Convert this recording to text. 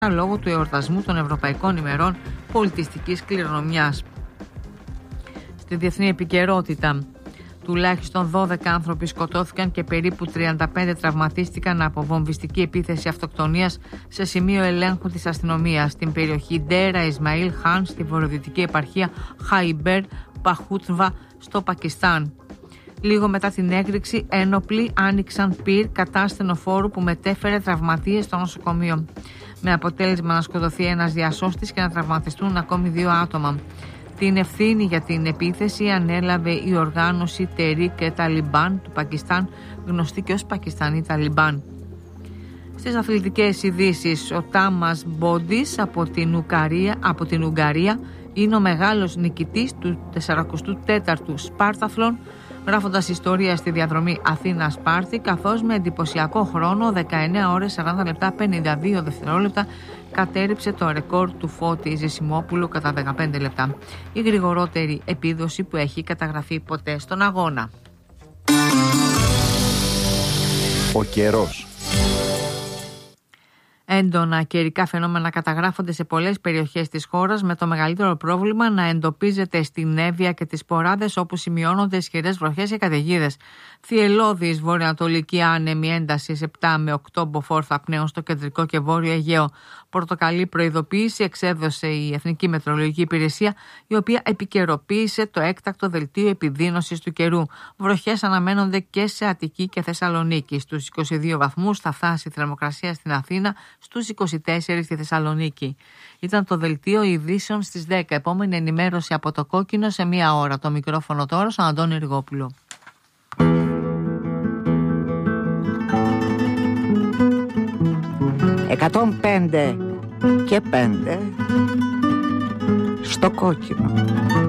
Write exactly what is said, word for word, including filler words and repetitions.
λόγω του εορτασμού των Ευρωπαϊκών ημερών πολιτιστικής κληρονομιάς. Στη διεθνή επικαιρότητα, τουλάχιστον δώδεκα άνθρωποι σκοτώθηκαν και περίπου τριάντα πέντε τραυματίστηκαν από βομβιστική επίθεση αυτοκτονίας σε σημείο ελέγχου της αστυνομίας στην περιοχή Ντέρα Ισμαήλ Χάν στη βορειοδυτική επαρχία Χαϊμπέρ Παχούτβα στο Πακιστάν. Λίγο μετά την έκρηξη, ένοπλοι άνοιξαν πυρ κατά ασθενοφόρου που μετέφερε τραυματίες στο νοσοκομείο, με αποτέλεσμα να σκοτωθεί ένας διασώστης και να τραυματιστούν ακόμη δύο άτομα. Την ευθύνη για την επίθεση ανέλαβε η οργάνωση Τερίκ Ταλιμπάν του Πακιστάν, γνωστή και ως Πακιστανή Ταλιμπάν. Στις αθλητικές ειδήσεις, ο Τάμας Μπόντις από την, Ουκαρία, από την Ουγγαρία είναι ο μεγάλος νικητής του σαρανταετού τέταρτου Σπάρταθλον, γράφοντας ιστορία στη διαδρομή Αθήνα-Σπάρτη, καθώς με εντυπωσιακό χρόνο δεκαεννέα ώρες σαράντα λεπτά πενήντα δύο δευτερόλεπτα κατέρριψε το ρεκόρ του Φώτη Ζεσιμόπουλου κατά δεκαπέντε λεπτά. Η γρηγορότερη επίδοση που έχει καταγραφεί ποτέ στον αγώνα. Ο καιρός. Έντονα καιρικά φαινόμενα καταγράφονται σε πολλές περιοχές της χώρας, με το μεγαλύτερο πρόβλημα να εντοπίζεται στην Εύβοια και τις Ποράδες, όπου σημειώνονται ισχυρές βροχές και καταιγίδες. Θυελλώδης βορειοανατολική άνεμη έντασης επτά με οκτώ μποφόρ θα πνέουν στο κεντρικό και βόρειο Αιγαίο. Πορτοκαλί προειδοποίηση εξέδωσε η Εθνική Μετεωρολογική Υπηρεσία, η οποία επικαιροποίησε το έκτακτο δελτίο επιδείνωσης του καιρού. Βροχές αναμένονται και σε Αττική και Θεσσαλονίκη. Στους είκοσι δύο βαθμούς θα φτάσει η θερμοκρασία στην Αθήνα, στους είκοσι τέσσερα στη Θεσσαλονίκη. Ήταν το δελτίο ειδήσεων στις δέκα. Επόμενη ενημέρωση από το Κόκκινο σε μία ώρα. Το μικρόφωνο τώρα στον Αντώνη Ριγόπουλο. εκατόν πέντε και πέντε στο Κόκκινο.